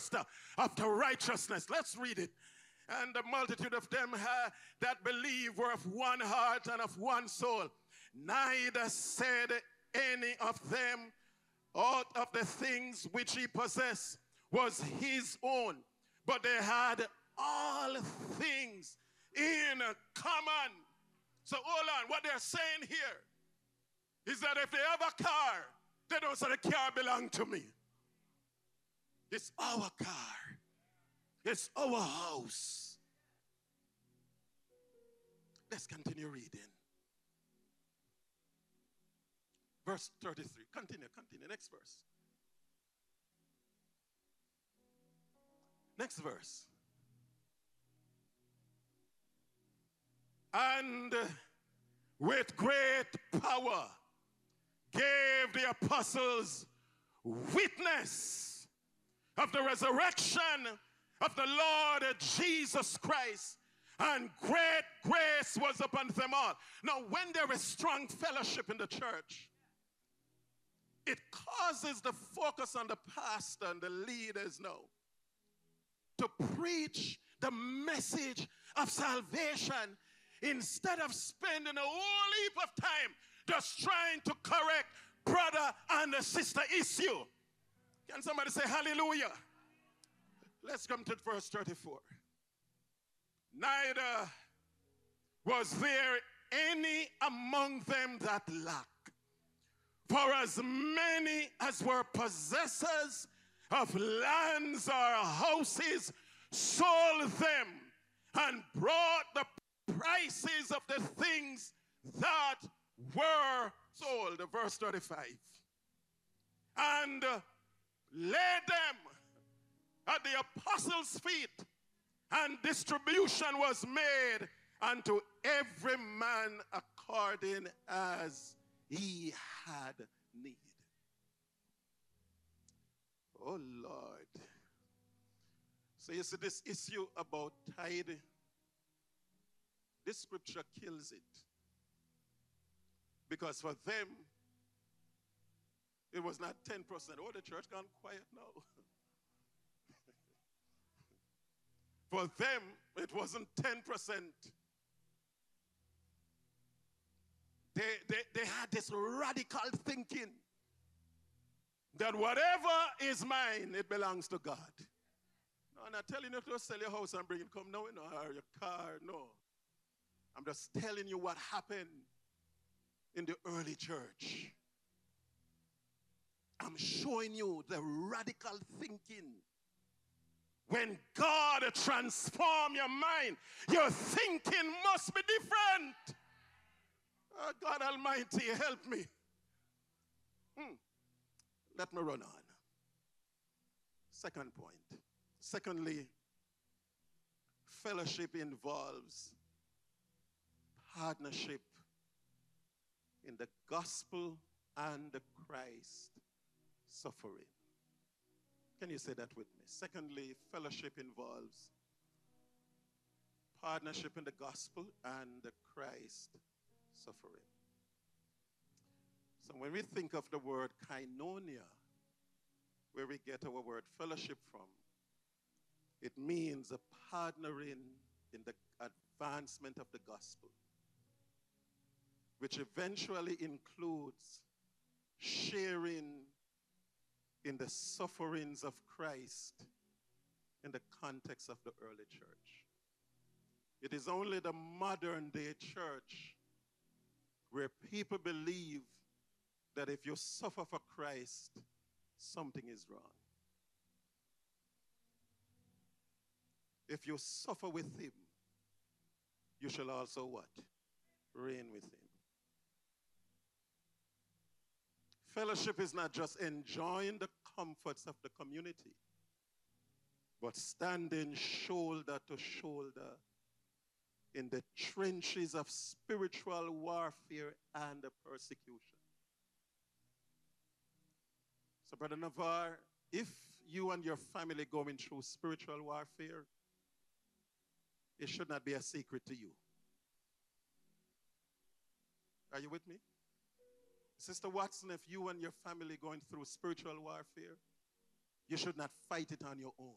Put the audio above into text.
thirst after righteousness. Let's read it. And the multitude of them that believe were of one heart and of one soul. Neither said any of them aught of the things which he possessed was his own, but they had all things in common. So hold on, what they're saying here is that if they have a car, they don't say the car belongs to me. It's our car. It's our house. Let's continue reading. Verse 33. Continue. Next verse. Next verse. And with great power gave the apostles witness of the resurrection of the Lord Jesus Christ, and great grace was upon them all. Now, when there is strong fellowship in the church, it causes the focus on the pastor and the leaders now to preach the message of salvation instead of spending a whole heap of time just trying to correct brother and sister issue. Can somebody say hallelujah? Let's come to verse 34. Neither was there any among them that lacked, for as many as were possessors of lands or houses sold them and brought the prices of the things that were sold. Verse 35. And laid them at the apostles' feet, and distribution was made unto every man according as he had need. Oh Lord. So you see this issue about tithe, this scripture kills it. Because for them, it was not 10%. Oh, the church gone quiet now. For them, it wasn't 10%. They had this radical thinking that whatever is mine, it belongs to God. No, I'm not telling you to sell your house and bring it come now, or your car, no. I'm just telling you what happened in the early church. I'm showing you the radical thinking. When God transforms your mind, your thinking must be different. Oh, God Almighty, help me. Let me run on. Second point. Secondly, fellowship involves partnership in the gospel and the Christ suffering. Can you say that with me? Secondly, fellowship involves partnership in the gospel and the Christ suffering. So when we think of the word koinonia, where we get our word fellowship from, it means a partnering in the advancement of the gospel, which eventually includes sharing in the sufferings of Christ in the context of the early church. It is only the modern day church where people believe that if you suffer for Christ, something is wrong. If you suffer with him, you shall also what? Reign with him. Fellowship is not just enjoying the comforts of the community, but standing shoulder to shoulder in the trenches of spiritual warfare and persecution. So, Brother Navarre, if you and your family going through spiritual warfare, it should not be a secret to you. Are you with me? Sister Watson, if you and your family going through spiritual warfare, you should not fight it on your own.